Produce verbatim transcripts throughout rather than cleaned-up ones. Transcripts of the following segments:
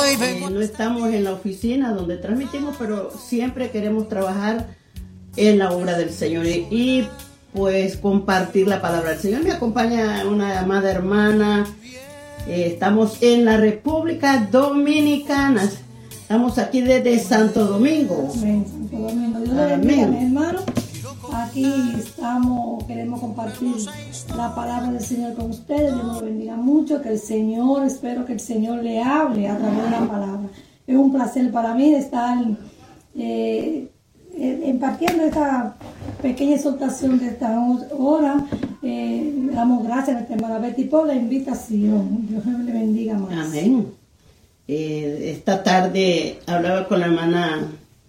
Eh, no estamos en la oficina donde transmitimos, pero siempre queremos trabajar en la obra del Señor y, y pues compartir la palabra del Señor. Me acompaña una amada hermana. Eh, estamos en la República Dominicana. Estamos aquí desde Santo Domingo. Amén, Santo Domingo. Dios le bendiga, mi hermano. Aquí estamos, queremos compartir la palabra del Señor con ustedes. Dios nos bendiga mucho. Que el Señor, espero que el Señor le hable a través de la palabra. Es un placer para mí estar eh, impartiendo esta pequeña exhortación de esta hora. Eh, le damos gracias a nuestra hermana Betty por la invitación. Dios le bendiga más. Amén. Eh, esta tarde hablaba con la hermana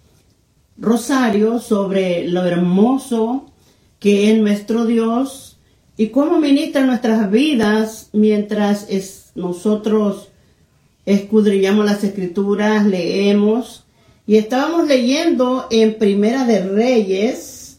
Rosario sobre lo hermoso que es nuestro Dios y cómo ministra nuestras vidas mientras es, nosotros escudriñamos las Escrituras, leemos. Y estábamos leyendo en Primera de Reyes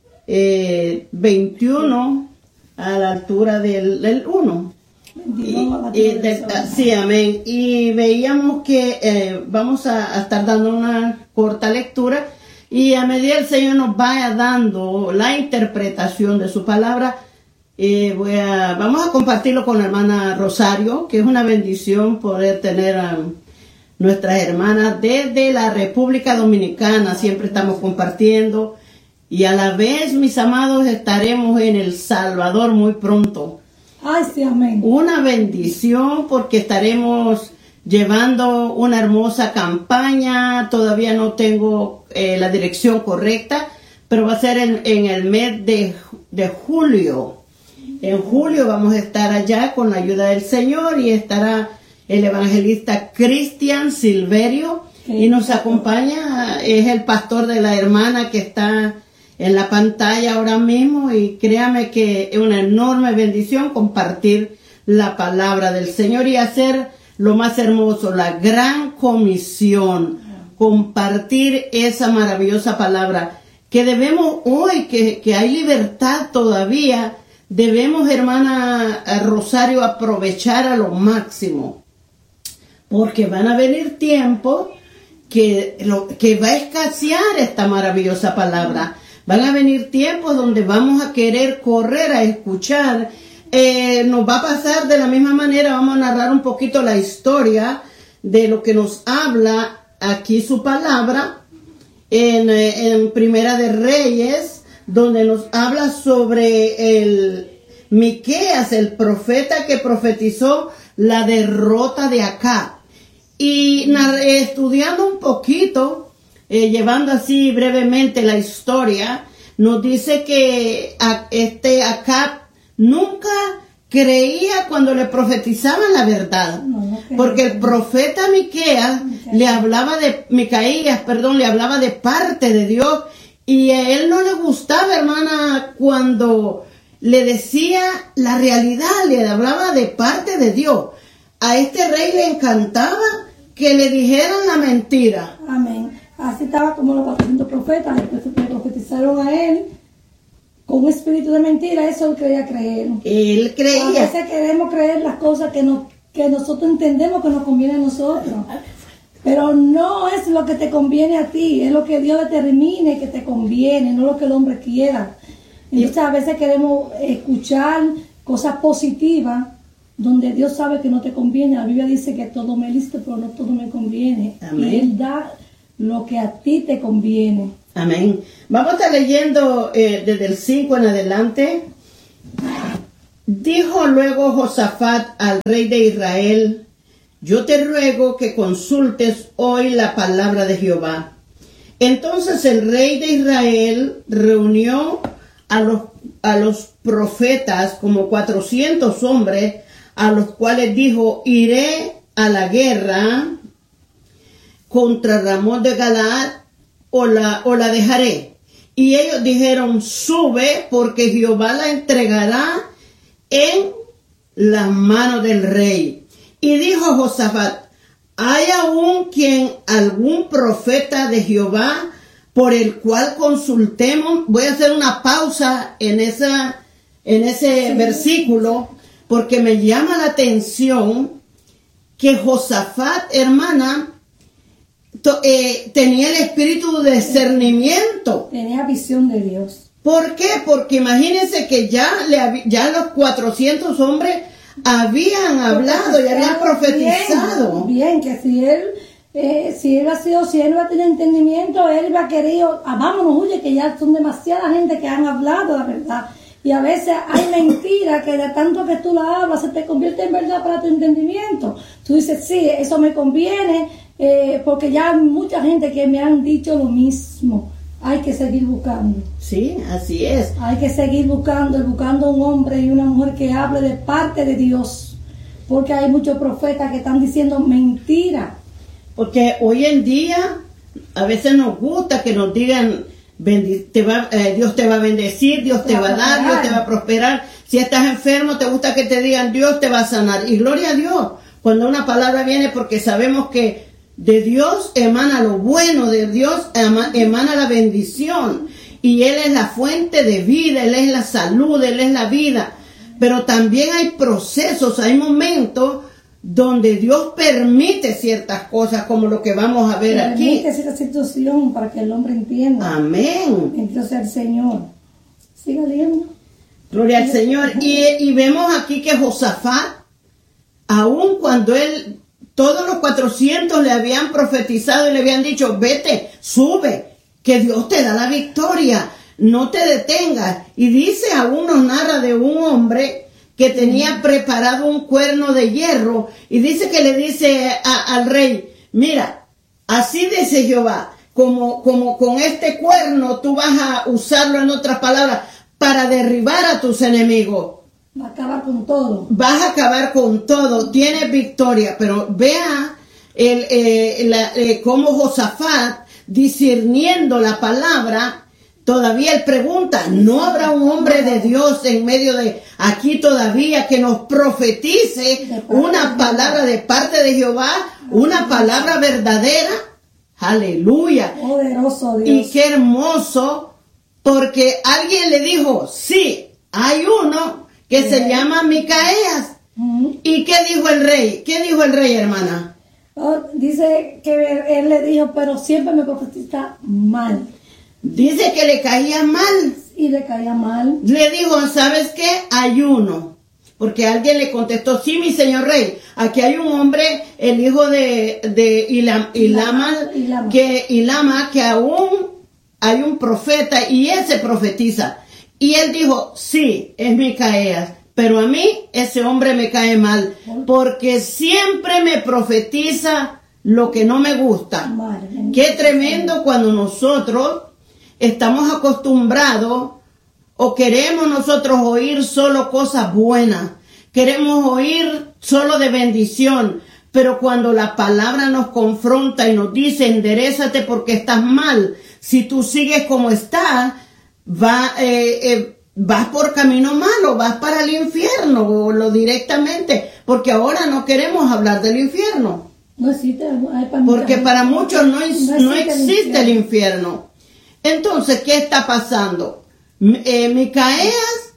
eh, veintiuno a la altura del, del uno. Y, y de, sí, amén. Y veíamos que eh, vamos a, a estar dando una corta lectura y a medida el Señor nos vaya dando la interpretación de su palabra, eh, voy a, vamos a compartirlo con la hermana Rosario, que es una bendición poder tener a nuestras hermanas desde la República Dominicana. Siempre estamos compartiendo y a la vez, mis amados, estaremos en El Salvador muy pronto. Ay, sí, amén. Una bendición porque estaremos llevando una hermosa campaña. Todavía no tengo eh, la dirección correcta, pero va a ser en, en el mes de, de julio. En julio vamos a estar allá con la ayuda del Señor y estará el evangelista Cristian Silverio y nos acompaña, es el pastor de la hermana que está en la pantalla ahora mismo y créame que es una enorme bendición compartir la palabra del Señor y hacer lo más hermoso, la gran comisión, compartir esa maravillosa palabra que debemos hoy, que, que hay libertad todavía, debemos, hermana Rosario, aprovechar a lo máximo, porque van a venir tiempos que, lo, que va a escasear esta maravillosa palabra. Van a venir tiempos donde vamos a querer correr a escuchar. Eh, nos va a pasar de la misma manera. Vamos a narrar un poquito la historia de lo que nos habla aquí su palabra en, en Primera de Reyes, donde nos habla sobre el Miqueas, el profeta que profetizó la derrota de Acab. Y estudiando un poquito, Eh, llevando así brevemente la historia, nos dice que a, este Acab nunca creía cuando le profetizaban la verdad, no, no porque el profeta Miqueas le hablaba de Micaías, perdón, le hablaba de parte de Dios y a él no le gustaba, hermana, cuando le decía la realidad, le hablaba de parte de Dios. A este rey le encantaba que le dijeran la mentira. Amén. Así estaba como los cuatrocientos profetas, le profetizaron a él con un espíritu de mentira, eso él quería creer. Él creía. A veces queremos creer las cosas que, nos, que nosotros entendemos que nos conviene a nosotros, pero no es lo que te conviene a ti, es lo que Dios determine que te conviene, no lo que el hombre quiera. Entonces a veces queremos escuchar cosas positivas donde Dios sabe que no te conviene. La Biblia dice que todo me listo, pero no todo me conviene. Amén. Y Él da lo que a ti te conviene. Amén. Vamos a estar leyendo eh, desde el cinco en adelante. Dijo luego Josafat al rey de Israel: yo te ruego que consultes hoy la palabra de Jehová. Entonces el rey de Israel reunió a los, a los profetas, como cuatrocientos hombres, a los cuales dijo: iré a la guerra contra Ramón de Galaad, o la, o la dejaré. Y ellos dijeron: sube, porque Jehová la entregará en las manos del rey. Y dijo Josafat: ¿hay aún quien, algún profeta de Jehová, por el cual consultemos? Voy a hacer una pausa en esa, en ese sí. versículo, porque me llama la atención que Josafat, hermana, to, eh, tenía el espíritu de discernimiento. Tenía visión de Dios. ¿Por qué? Porque imagínense que ya, le, ya los cuatrocientos hombres habían hablado y habían profetizado. Bien, bien, que si él, eh, si él ha sido, si él va a tener entendimiento, él va a querido, ah, vámonos, huye, que ya son demasiada gente que han hablado la verdad. Y a veces hay mentiras que de tanto que tú la hablas se te convierte en verdad para tu entendimiento. Tú dices, sí, eso me conviene, eh, porque ya hay mucha gente que me han dicho lo mismo. Hay que seguir buscando. Sí, así es. Hay que seguir buscando, buscando un hombre y una mujer que hable de parte de Dios. Porque hay muchos profetas que están diciendo mentiras. Porque hoy en día a veces nos gusta que nos digan, te va, eh, Dios te va a bendecir, Dios te, te va a dar, Dios te va a prosperar. Si estás enfermo, te gusta que te digan, Dios te va a sanar. Y gloria a Dios, cuando una palabra viene, porque sabemos que de Dios emana lo bueno, de Dios emana la bendición. Y Él es la fuente de vida, Él es la salud, Él es la vida. Pero también hay procesos, hay momentos donde Dios permite ciertas cosas, como lo que vamos a ver permite aquí. Permite cierta situación para que el hombre entienda. Amén. Entonces el Señor. Siga leyendo. Gloria al Señor. Y, y vemos aquí que Josafat, aun cuando él... Todos los cuatrocientos le habían profetizado y le habían dicho, vete, sube, que Dios te da la victoria, no te detengas. Y dice, aún nos narra de un hombre que tenía preparado un cuerno de hierro y dice que le dice a, al rey, mira, así dice Jehová, como, como con este cuerno tú vas a usarlo, en otras palabras, para derribar a tus enemigos. Va a acabar con todo. Vas a acabar con todo. Tienes victoria. Pero vea el, eh, la, eh, cómo Josafat, discerniendo la palabra, todavía él pregunta, ¿no habrá un hombre de Dios en medio de aquí todavía que nos profetice una palabra de parte de Jehová? Una palabra verdadera. Aleluya. Poderoso Dios. Y qué hermoso, porque alguien le dijo, sí, hay uno que sí. se llama Micaías. Uh-huh. ¿Y qué dijo el rey? ¿Qué dijo el rey, hermana? Oh, dice que él le dijo, pero siempre me profetiza mal. Dice que le caía mal. Y le caía mal. Le dijo, ¿sabes qué? Hay uno. Porque alguien le contestó, sí, mi señor rey, aquí hay un hombre, el hijo de, de Ilam, Ilama, Ilama, que, Ilama, que aún hay un profeta y él se profetiza. Y él dijo, sí, es Micaías, pero a mí ese hombre me cae mal, porque siempre me profetiza lo que no me gusta. Madre, qué tremendo cuando nosotros estamos acostumbrados o queremos nosotros oír solo cosas buenas, queremos oír solo de bendición, pero cuando la palabra nos confronta y nos dice, enderézate porque estás mal, si tú sigues como estás, va, eh, eh, vas por camino malo, vas para el infierno, o lo directamente, porque ahora no queremos hablar del infierno. No existe, para porque para muchos no, no, no existe el infierno. Entonces, ¿qué está pasando? Eh, Micaías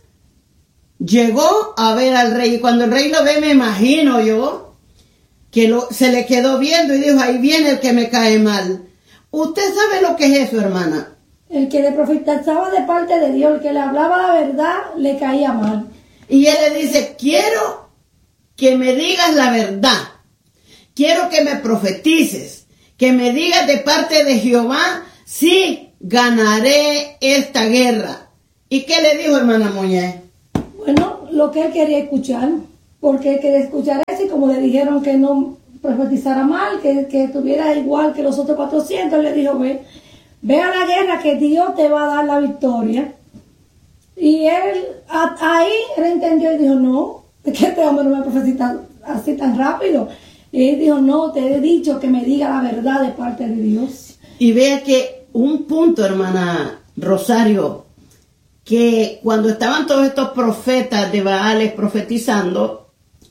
llegó a ver al rey, y cuando el rey lo ve, me imagino yo, que lo, se le quedó viendo y dijo, ahí viene el que me cae mal. ¿Usted sabe lo que es eso, hermana? El que le profetizaba de parte de Dios, el que le hablaba la verdad, le caía mal. Y él le dice, quiero que me digas la verdad, quiero que me profetices, que me digas de parte de Jehová, sí, ganaré esta guerra. ¿Y qué le dijo, hermana Muñez? Bueno, lo que él quería escuchar, porque él quería escuchar eso, y como le dijeron que no profetizara mal, que, que estuviera igual que los otros cuatrocientos, él le dijo, ve, ve a la guerra que Dios te va a dar la victoria. Y él, a, ahí, él entendió y dijo, no, es que este hombre no me profetiza así tan rápido. Y él dijo, no, te he dicho que me diga la verdad de parte de Dios. Y vea que un punto, hermana Rosario, que cuando estaban todos estos profetas de Baales profetizando,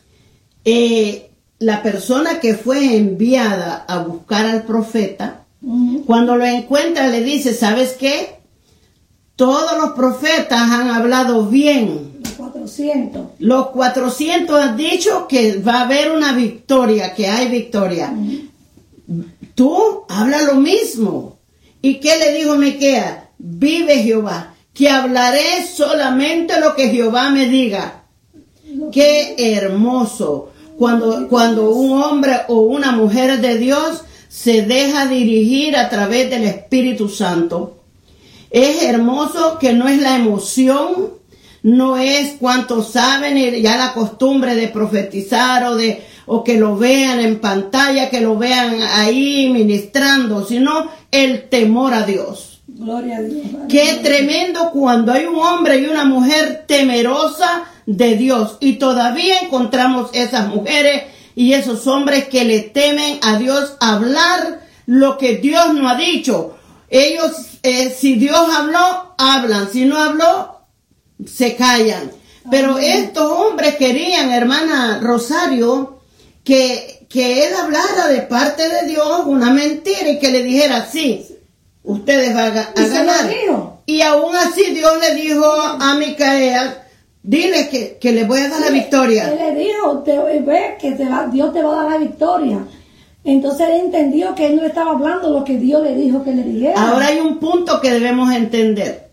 eh, la persona que fue enviada a buscar al profeta, uh-huh. cuando lo encuentra le dice, ¿sabes qué? Todos los profetas han hablado bien. cuatrocientos. Los cuatrocientos han dicho que va a haber una victoria, que hay victoria. Uh-huh. Tú habla lo mismo. ¿Y qué le dijo Miqueas? Vive Jehová, que hablaré solamente lo que Jehová me diga. Qué hermoso cuando, cuando un hombre o una mujer de Dios se deja dirigir a través del Espíritu Santo. Es hermoso que no es la emoción, no es cuántos saben, ya la costumbre de profetizar o de o que lo vean en pantalla, que lo vean ahí ministrando, sino el temor a Dios. Gloria a Dios. Qué tremendo cuando hay un hombre y una mujer temerosa de Dios. Y todavía encontramos esas mujeres y esos hombres que le temen a Dios hablar lo que Dios no ha dicho. Ellos, eh, si Dios habló, hablan. Si no habló, se callan. Pero Amén. Estos hombres querían, hermana Rosario, que, que él hablara de parte de Dios una mentira y que le dijera, sí, ustedes van a, a ganar. Y aún así Dios le dijo a Micaías, dile que, que le voy a dar la victoria. Él le dijo, te, ve que te va, Dios te va a dar la victoria. Entonces él entendió que él no estaba hablando lo que Dios le dijo que le dijera. Ahora hay un punto que debemos entender,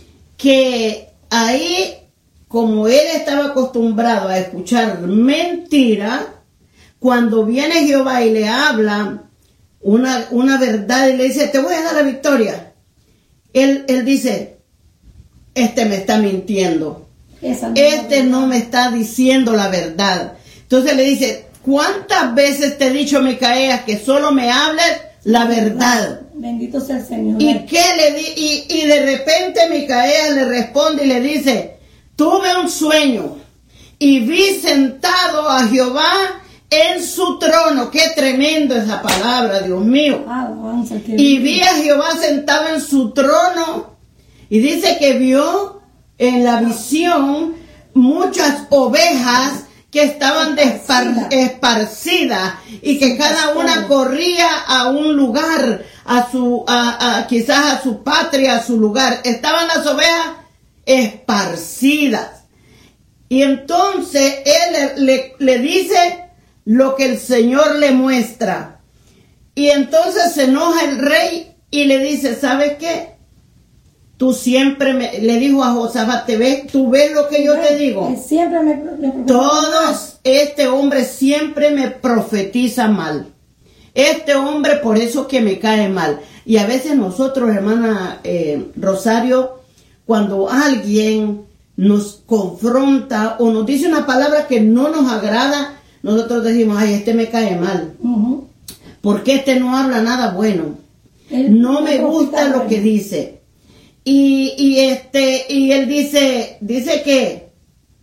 que ahí, como él estaba acostumbrado a escuchar mentira, cuando viene Jehová y le habla una, una verdad y le dice, te voy a dar la victoria, él, él dice, este me está mintiendo, Esa este no me está diciendo la verdad. Entonces le dice, ¿cuántas veces te he dicho, Micaías, que solo me hables la verdad? Bendito sea el Señor. ¿Y qué le di? Y, y de repente Micaías le responde y le dice, tuve un sueño y vi sentado a Jehová en su trono. Qué tremendo esa palabra, Dios mío. Alabanza, y vi a Jehová sentado en su trono y dice que vio en la visión muchas ovejas que estaban despar- esparcidas y que cada una corría a un lugar, a su, a, a, quizás a su patria, a su lugar. Estaban las ovejas esparcidas. Y entonces él le, le, le dice lo que el Señor le muestra. Y entonces se enoja el rey y le dice, ¿sabes qué? Tú siempre me, le dijo a Josafat, ¿te ves? ¿Tú ves lo que yo te digo? Siempre me, me Todos, este hombre siempre me profetiza mal. Este hombre por eso que me cae mal. Y a veces nosotros, hermana eh, Rosario, cuando alguien nos confronta o nos dice una palabra que no nos agrada, nosotros decimos, ay, este me cae mal. Uh-huh. Porque este no habla nada bueno. Él no me gusta lo bueno. que dice. Y, y este, y él dice, dice que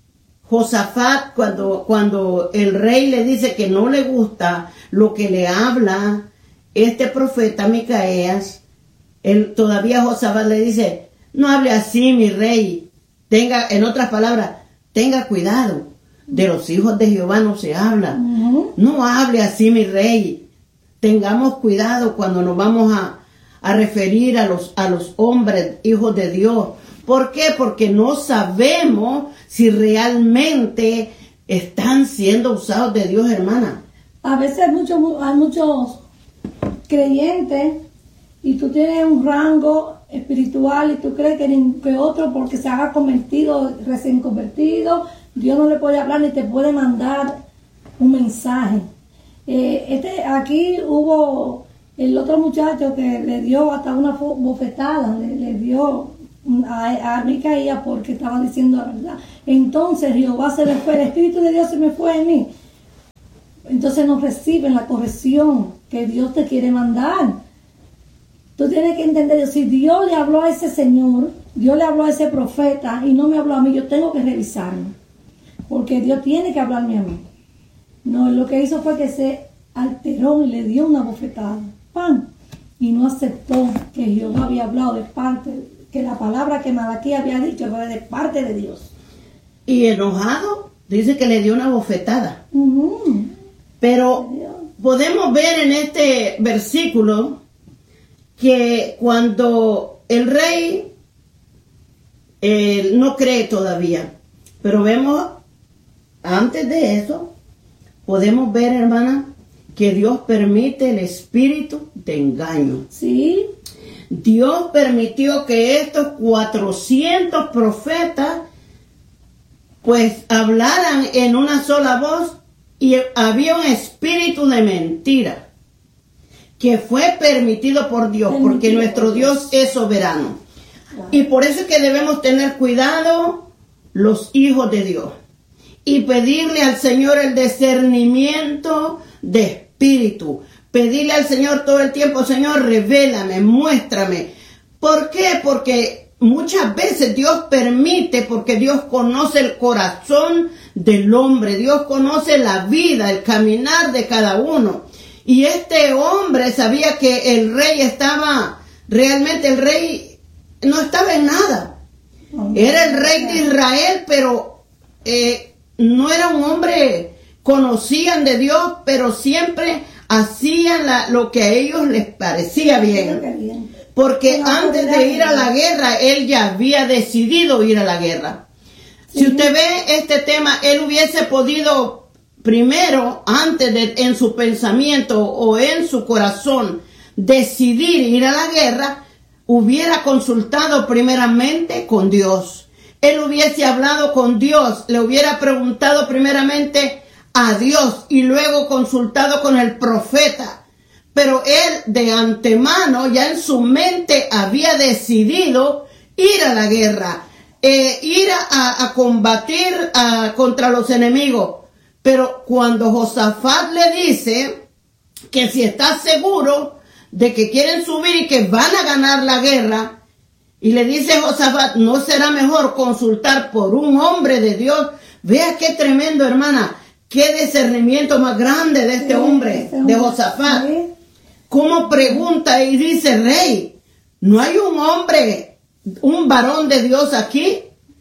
Josafat, cuando, cuando el rey le dice que no le gusta lo que le habla este profeta Micaías, él todavía Josafat le dice, no hable así, mi rey. Tenga, en otras palabras, tenga cuidado. De los hijos de Jehová no se habla. Uh-huh. No hable así, mi rey. Tengamos cuidado cuando nos vamos a, a referir a los, a los hombres, hijos de Dios. ¿Por qué? Porque no sabemos si realmente están siendo usados de Dios, hermana. A veces hay muchos, hay muchos creyentes y tú tienes un rango espiritual y tú crees que, que otro porque se haga convertido, recién convertido, Dios no le puede hablar ni te puede mandar un mensaje. Eh, este, aquí hubo el otro muchacho que le dio hasta una bofetada, le, le dio a, a Micaías porque estaba diciendo la verdad. Entonces Jehová se le fue, el Espíritu de Dios se me fue en mí. Entonces no reciben la corrección que Dios te quiere mandar. Tú tienes que entender, si Dios le habló a ese señor, Dios le habló a ese profeta y no me habló a mí, yo tengo que revisarme. Porque Dios tiene que hablarme a mí. No, lo que hizo fue que se alteró y le dio una bofetada. ¡Pam! Y no aceptó que Jehová había hablado de parte, que la palabra que Malaquías había dicho era de parte de Dios. Y enojado, dice que le dio una bofetada. Uh-huh. Pero podemos ver en este versículo que cuando el rey eh, no cree todavía, Pero vemos, antes de eso, podemos ver, hermana, que Dios permite el espíritu de engaño. Sí. Dios permitió que estos cuatrocientos profetas pues hablaran en una sola voz, y había un espíritu de mentira que fue permitido por Dios, permitido porque nuestro Dios es soberano. Wow. Y por eso es que debemos tener cuidado los hijos de Dios y pedirle al Señor el discernimiento de espíritu. Pedirle al Señor todo el tiempo: Señor, revélame, muéstrame. ¿Por qué? Porque muchas veces Dios permite, porque Dios conoce el corazón del hombre. Dios conoce la vida, el caminar de cada uno. Y este hombre sabía que el rey estaba, realmente el rey no estaba en nada. Era el rey de Israel, pero eh, no era un hombre, conocían de Dios, pero siempre hacían la, lo que a ellos les parecía bien, porque antes de ir a la guerra, él ya había decidido ir a la guerra. Sí. Si usted ve este tema, él hubiese podido primero, antes de, en su pensamiento o en su corazón, decidir ir a la guerra, hubiera consultado primeramente con Dios. Él hubiese hablado con Dios, le hubiera preguntado primeramente a Dios y luego consultado con el profeta. Pero él de antemano ya en su mente había decidido ir a la guerra, eh, ir a, a combatir a, contra los enemigos. Pero cuando Josafat le dice que si está seguro de que quieren subir y que van a ganar la guerra, y le dice Josafat: ¿no será mejor consultar por un hombre de Dios? Vea qué tremendo, hermana. Qué discernimiento más grande de este hombre, de Josafat. Cómo pregunta y dice: rey, ¿no hay un hombre, un varón de Dios aquí?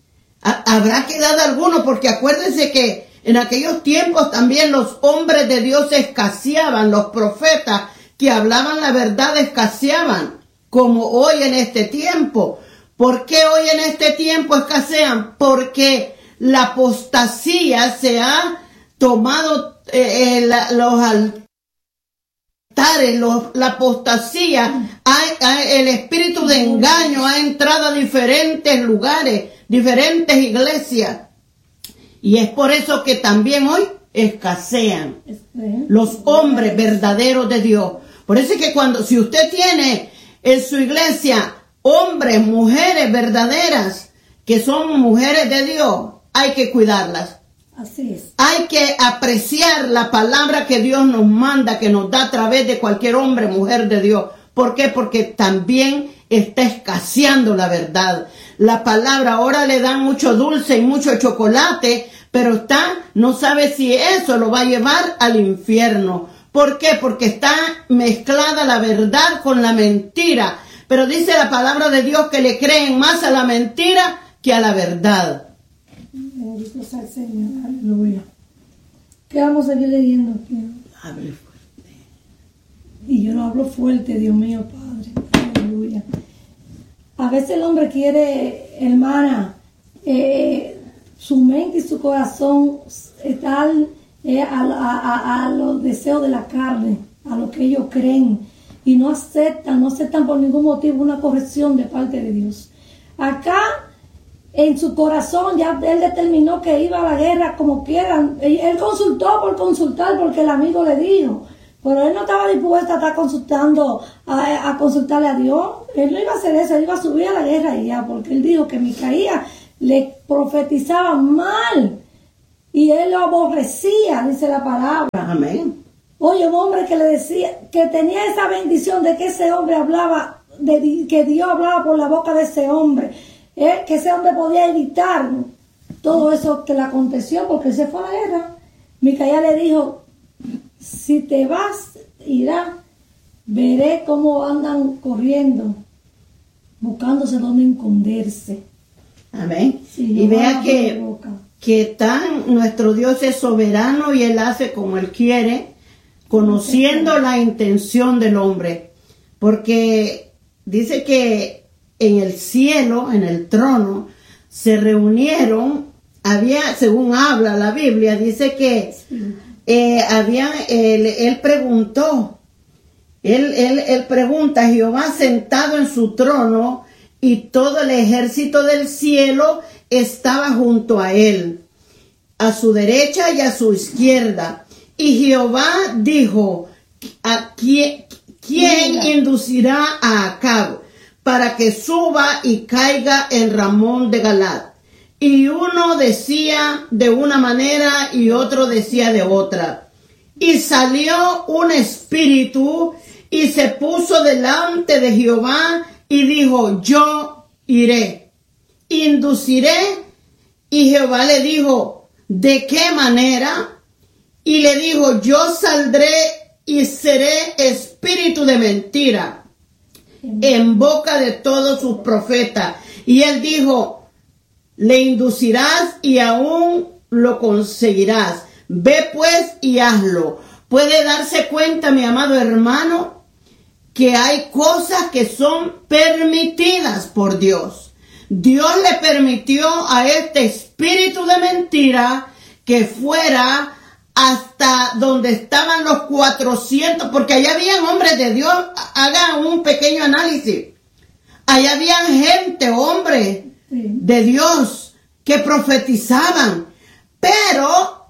¿Habrá quedado alguno? Porque acuérdense que en aquellos tiempos también los hombres de Dios escaseaban, los profetas que hablaban la verdad escaseaban, como hoy en este tiempo. ¿Por qué hoy en este tiempo escasean? Porque la apostasía se ha tomado, eh, eh, la, los altares, los, la apostasía, hay, hay, el espíritu de engaño ha entrado a diferentes lugares, diferentes iglesias, y es por eso que también hoy escasean los hombres verdaderos de Dios. Por eso es que cuando, si usted tiene en su iglesia hombres, mujeres verdaderas, que son mujeres de Dios, hay que cuidarlas. Así es. Hay que apreciar la palabra que Dios nos manda, que nos da a través de cualquier hombre, mujer de Dios. ¿Por qué? Porque también está escaseando la verdad. La palabra ahora le dan mucho dulce y mucho chocolate, pero está, no sabe si eso lo va a llevar al infierno. ¿Por qué? Porque está mezclada la verdad con la mentira. Pero dice la palabra de Dios que le creen más a la mentira que a la verdad. Bendito sea el Señor, aleluya. ¿Qué vamos a seguir leyendo aquí? Hable fuerte. Y yo no hablo fuerte, Dios mío, Padre, aleluya. A veces el hombre quiere, hermana, eh, su mente y su corazón están eh, a, a, a, a los deseos de la carne, a lo que ellos creen, y no aceptan, no aceptan por ningún motivo una corrección de parte de Dios. Acá, en su corazón, ya él determinó que iba a la guerra como quieran. Él, él consultó por consultar porque el amigo le dijo, pero él no estaba dispuesto a estar consultando, a, a consultarle a Dios. Él no iba a hacer eso, él iba a subir a la guerra y ya, porque él dijo que Micaía le profetizaba mal y él lo aborrecía, dice la palabra. Amén. Oye, un hombre que le decía, que tenía esa bendición de que ese hombre hablaba, de que Dios hablaba por la boca de ese hombre. Eh, que ese hombre podía evitar todo eso que le aconteció porque él se fue a la guerra. Micaía le dijo: si te vas, irá, veré cómo andan corriendo, buscándose dónde esconderse. Amén. Sí, y vea que, que tan, nuestro Dios es soberano y Él hace como Él quiere, conociendo la intención del hombre. Porque dice que en el cielo, en el trono, se reunieron había, según habla la Biblia, dice que eh, había, él, él preguntó, él, él, él pregunta, Jehová sentado en su trono y todo el ejército del cielo estaba junto a él, a su derecha y a su izquierda. Y Jehová dijo, ¿a quién, quién inducirá a Acab para que suba y caiga en Ramón de Galad? Y uno decía de una manera y otro decía de otra. Y salió un espíritu y se puso delante de Jehová y dijo, yo iré, induciré. Y Jehová le dijo, ¿de qué manera? Y le dijo, yo saldré y seré espíritu de mentira en boca de todos sus profetas. Y él dijo, le inducirás y aún lo conseguirás. Ve pues y hazlo. Puede darse cuenta, mi amado hermano, que hay cosas que son permitidas por Dios. Dios le permitió a este espíritu de mentira que fuera hasta donde estaban los cuatrocientos, porque allá habían hombres de Dios. Hagan un pequeño análisis. Allá habían gente, hombres de Dios que profetizaban, pero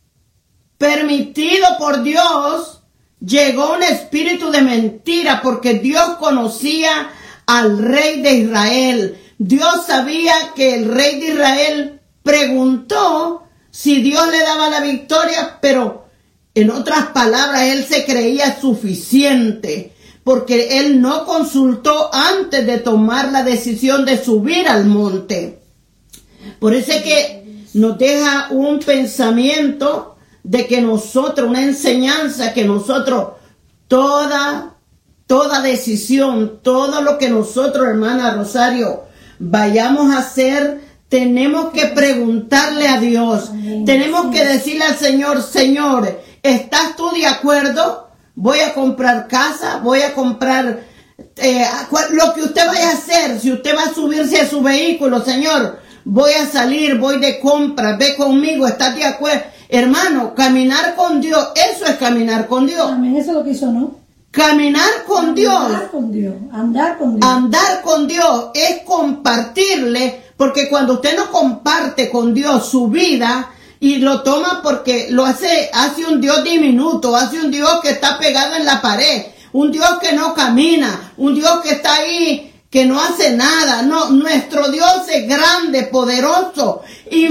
permitido por Dios, llegó un espíritu de mentira, porque Dios conocía al rey de Israel. Dios sabía que el rey de Israel preguntó si Dios le daba la victoria, pero en otras palabras, él se creía suficiente, porque él no consultó antes de tomar la decisión de subir al monte. Por eso es que nos deja un pensamiento de que nosotros, una enseñanza que nosotros, toda, toda decisión, todo lo que nosotros, hermana Rosario, vayamos a hacer, tenemos que preguntarle a Dios. Amén. Tenemos que decirle al Señor, Señor, ¿estás tú de acuerdo? Voy a comprar casa, voy a comprar eh, lo que usted vaya a hacer. Si usted va a subirse a su vehículo, Señor, voy a salir, voy de compra, ve conmigo, ¿estás de acuerdo? Hermano, caminar con Dios, eso es caminar con Dios. Amén, eso es lo que hizo, ¿no? Caminar con Dios. Andar con Dios, andar con Dios. Andar con Dios es compartirle, porque cuando usted no comparte con Dios su vida y lo toma porque lo hace, hace un Dios diminuto, hace un Dios que está pegado en la pared, un Dios que no camina, un Dios que está ahí, que no hace nada. No, nuestro Dios es grande, poderoso,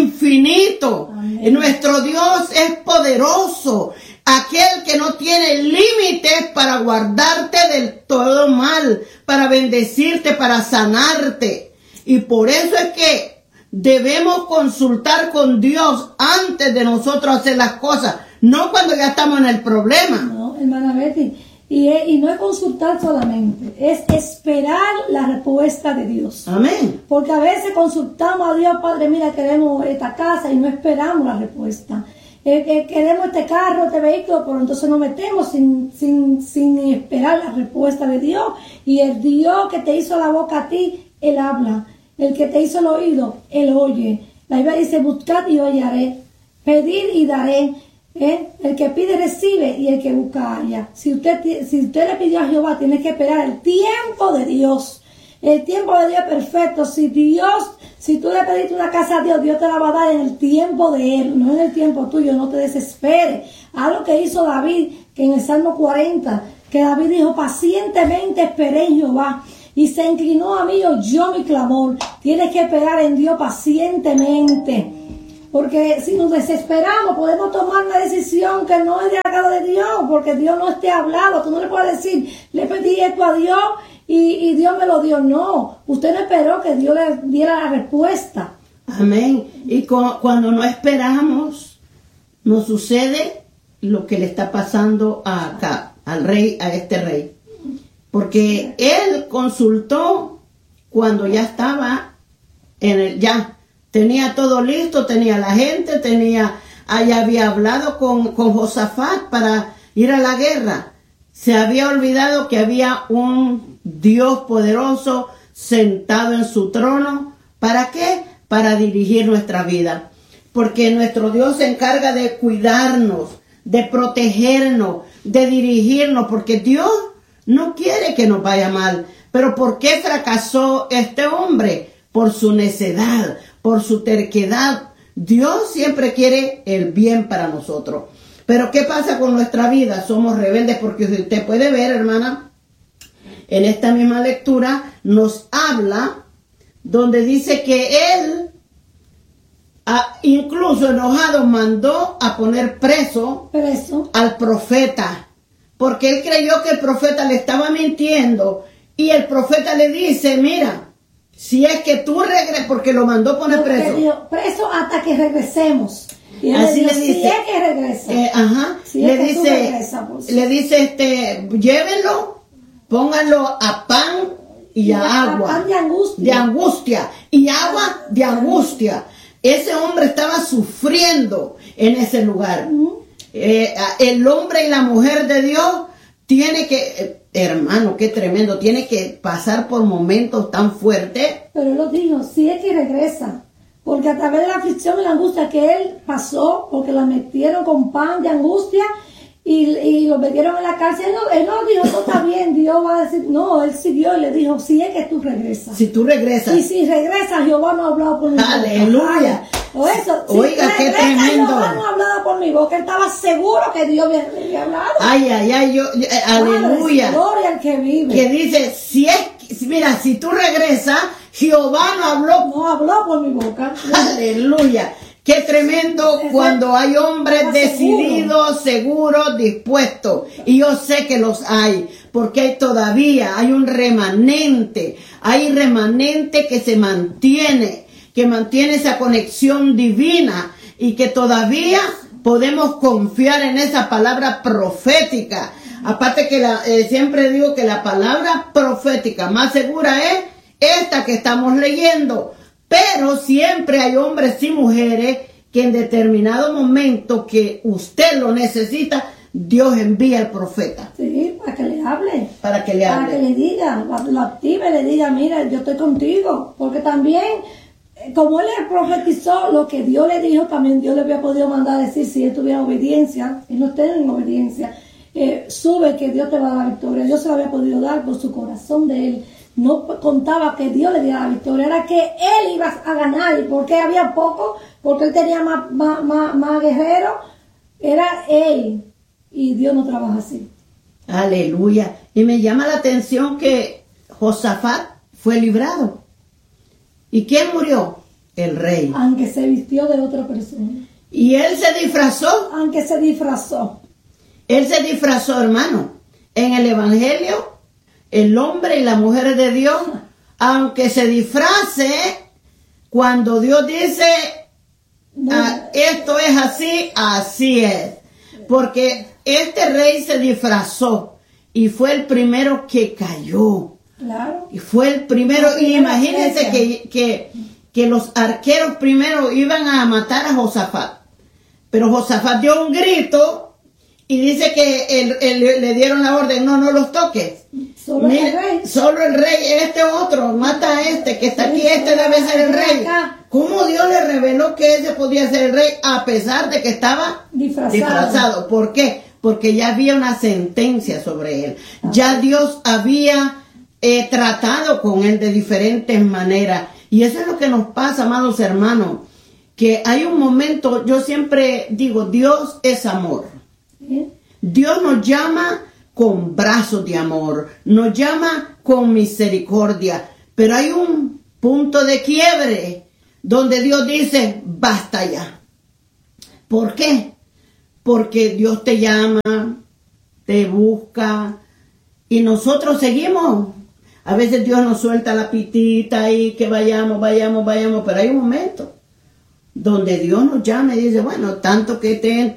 infinito. Amén. Nuestro Dios es poderoso, aquel que no tiene límites para guardarte del todo mal, para bendecirte, para sanarte. Y por eso es que debemos consultar con Dios antes de nosotros hacer las cosas, no cuando ya estamos en el problema. No, hermana Betty, y, y no es consultar solamente, es esperar la respuesta de Dios. Amén. Porque a veces consultamos a Dios, Padre, mira, queremos esta casa, y no esperamos la respuesta. Eh, eh, queremos este carro, este vehículo, pero entonces nos metemos sin, sin, sin esperar la respuesta de Dios. Y el Dios que te hizo la boca a ti, Él habla. El que te hizo el oído, Él oye. La Biblia dice, buscad y hallaré, pedir y daré. ¿Eh? El que pide recibe y el que busca halla. Si usted, si usted le pidió a Jehová, tiene que esperar el tiempo de Dios. El tiempo de Dios es perfecto. Si Dios, si tú le pediste una casa a Dios, Dios te la va a dar en el tiempo de Él, no en el tiempo tuyo. No te desesperes. Haz lo que hizo David, que en el Salmo cuarenta, que David dijo, pacientemente esperé en Jehová, y se inclinó a mí y oyó mi clamor. Tienes que esperar en Dios pacientemente. Porque si nos desesperamos, podemos tomar una decisión que no es de agrado de Dios, porque Dios no esté hablado. Tú no le puedes decir, le pedí esto a Dios y, y Dios me lo dio. No, usted no esperó que Dios le diera la respuesta. Amén. Y cu- cuando no esperamos, nos sucede lo que le está pasando a acá, al rey, a este rey. Porque él consultó cuando ya estaba en el, ya tenía todo listo, tenía la gente, tenía, allá había hablado con, con Josafat para ir a la guerra. Se había olvidado que había un Dios poderoso sentado en su trono. ¿Para qué? Para dirigir nuestra vida. porque nuestro Dios se encarga de cuidarnos, de protegernos, de dirigirnos, porque Dios no quiere que nos vaya mal. Pero ¿por qué fracasó este hombre? Por su necedad, por su terquedad. Dios siempre quiere el bien para nosotros. Pero ¿qué pasa con nuestra vida? Somos rebeldes, porque si usted puede ver, hermana, en esta misma lectura nos habla donde dice que él, a, incluso enojado, mandó a poner preso, preso al profeta, porque él creyó que el profeta le estaba mintiendo, y el profeta le dice, mira, si es que tú regresas, porque lo mandó poner porque preso. Dijo, preso hasta que regresemos. Y así le, dijo, le dice, si es que regresa. Eh, ajá, si le es que dice, regresa, pues. le dice, este, llévenlo, pónganlo a pan y, y a, a agua. Pan de angustia. De angustia. Y agua de angustia. Ese hombre estaba sufriendo en ese lugar. Uh-huh. eh, el hombre y la mujer de Dios tiene que, eh, hermano, qué tremendo, tiene que pasar por momentos tan fuertes. Pero él lo dijo, si es que regresa. Porque a través de la aflicción y la angustia que él pasó, porque la metieron con pan de angustia y, y lo metieron en la cárcel, él no, él no dijo, todo está bien, Dios va a decir, no, él siguió y le dijo, si es que tú regresas. Si tú regresas. Y si regresas, Jehová no ha hablado por mi boca. Aleluya. O eso, si oiga, qué tremendo. Jehová no ha hablado por mi boca, él estaba seguro que Dios le había hablado. Ay, ay, ay, yo, yo eh, aleluya. Gloria al que vive. Que dice, si es, mira, si tú regresas, Jehová no habló. No habló por mi boca. Aleluya. Qué tremendo es cuando hay hombres decididos, seguros, dispuestos. Y yo sé que los hay, porque hay todavía hay un remanente, hay remanente que se mantiene, que mantiene esa conexión divina y que todavía podemos confiar en esa palabra profética. Aparte que la, eh, siempre digo que la palabra profética más segura es esta que estamos leyendo. Pero siempre hay hombres y mujeres que en determinado momento que usted lo necesita, Dios envía al profeta. Sí, para que le hable. Para que le hable. Para que le diga, lo active, le diga, mira, yo estoy contigo. Porque también, como él le profetizó lo que Dios le dijo, también Dios le había podido mandar a decir, si él tuviera obediencia, él no está en obediencia, eh, sube que Dios te va a dar la victoria. Dios se lo había podido dar por su corazón de él. No contaba que Dios le diera la victoria, era que él iba a ganar. ¿Y por qué había poco? Porque él tenía más, más, más, más guerreros. Era él. Y Dios no trabaja así. Aleluya. Y me llama la atención que Josafat fue librado. ¿Y quién murió? El rey. Aunque se vistió de otra persona. ¿Y él se disfrazó? Aunque se disfrazó. Él se disfrazó, hermano. En el Evangelio, el hombre y la mujer de Dios, aunque se disfrace, cuando Dios dice, ah, esto es así, así es. Porque este rey se disfrazó y fue el primero que cayó. Claro. Y fue el primero, y imagínense que, que, que los arqueros primero iban a matar a Josafat. Pero Josafat dio un grito y dice que el, el, le dieron la orden, no, no los toques. Solo Mira, el rey. Solo el rey, este otro, mata a este, que está aquí, este debe ser el rey. ¿Cómo Dios le reveló que ese podía ser el rey a pesar de que estaba disfrazado? disfrazado? ¿Por qué? Porque ya había una sentencia sobre él. Ya Dios había eh, tratado con él de diferentes maneras. Y eso es lo que nos pasa, amados hermanos, que hay un momento, yo siempre digo, Dios es amor. ¿Sí? Dios nos llama con brazos de amor, nos llama con misericordia, pero hay un punto de quiebre donde Dios dice, basta ya. ¿Por qué? Porque Dios te llama, te busca y nosotros seguimos. A veces Dios nos suelta la pitita y que vayamos, vayamos, vayamos, pero hay un momento donde Dios nos llama y dice, bueno, tanto que te